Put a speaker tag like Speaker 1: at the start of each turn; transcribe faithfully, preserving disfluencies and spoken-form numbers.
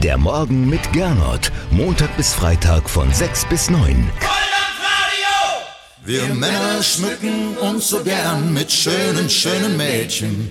Speaker 1: Der Morgen mit Gernot. Montag bis Freitag von sechs bis neun.
Speaker 2: Wir Männer schmücken uns so gern mit schönen, schönen Mädchen.